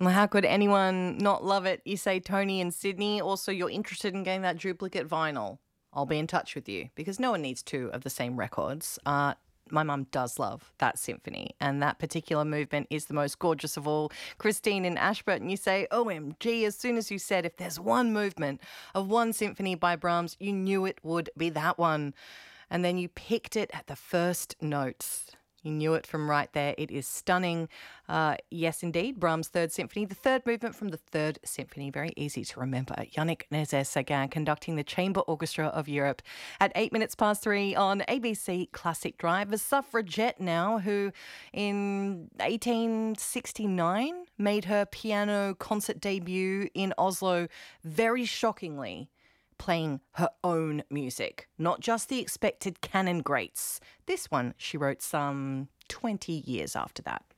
Well, how could anyone not love it? You say Tony and Sydney. Also, you're interested in getting that duplicate vinyl. I'll be in touch with you because no one needs two of the same records. My mum does love that symphony, and that particular movement is the most gorgeous of all. Christine in Ashburton, you say, OMG, as soon as you said if there's one movement of one symphony by Brahms, you knew it would be that one. And then you picked it at the first notes. You knew it from right there. It is stunning. Yes, indeed. Brahms' Third Symphony, the third movement from the Third Symphony. Very easy to remember. Yannick Nézet-Séguin conducting the Chamber Orchestra of Europe at 3 on ABC Classic Drive. A suffragette now who in 1869 made her piano concert debut in Oslo, very shockingly playing her own music, not just the expected canon greats. This one she wrote some 20 years after that.